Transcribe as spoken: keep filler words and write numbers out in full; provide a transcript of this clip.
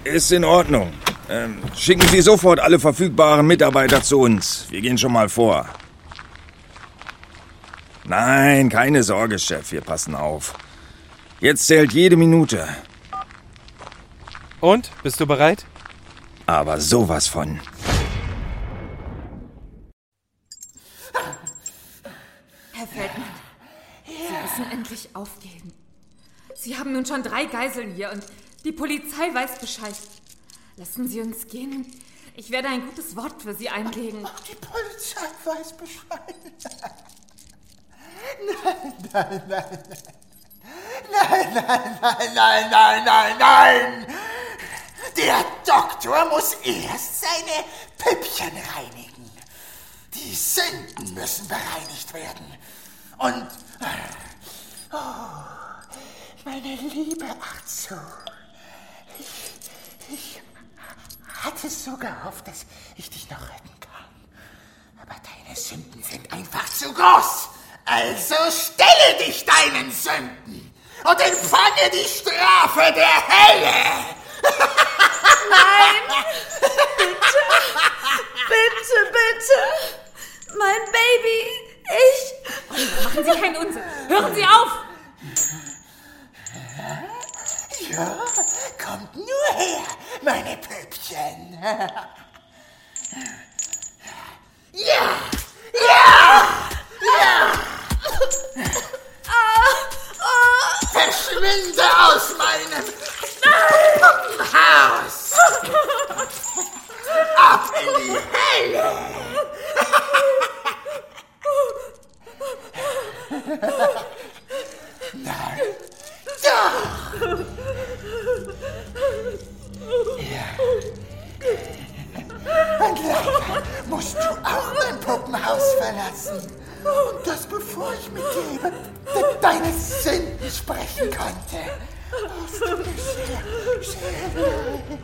Ist in Ordnung. Ähm, schicken Sie sofort alle verfügbaren Mitarbeiter zu uns. Wir gehen schon mal vor. Nein, keine Sorge, Chef. Wir passen auf. Jetzt zählt jede Minute. Und? Bist du bereit? Aber sowas von. Herr Feldmann, Sie müssen endlich aufgeben. Sie haben nun schon drei Geiseln hier und die Polizei weiß Bescheid. Lassen Sie uns gehen. Ich werde ein gutes Wort für Sie einlegen. Ach, die Polizei weiß Bescheid. Nein, nein, nein, nein. Nein, nein, nein, nein, nein, nein, nein. Der Doktor muss erst seine Püppchen reinigen. Die Sünden müssen bereinigt werden. Und... Oh, meine liebe Arzu, ich, ich hatte so gehofft, dass ich dich noch retten kann. Aber deine Sünden sind einfach zu groß. Also stelle dich deinen Sünden und empfange die Strafe der Hölle. Nein! Bitte! Bitte, bitte! Mein Baby! Ich! Oliver, machen Sie keinen Unsinn! Hören Sie auf! Ja, kommt nur her, meine Püppchen. Ja! Ja! Ja! Verschwinde aus meinem Puppenhaus! Ab in die Hölle! Nein, doch! Ja. Und leider musst du auch mein Puppenhaus verlassen. Und das bevor ich mit dir über de deine Sünden sprechen konnte. Es tut mir sehr, sehr leid.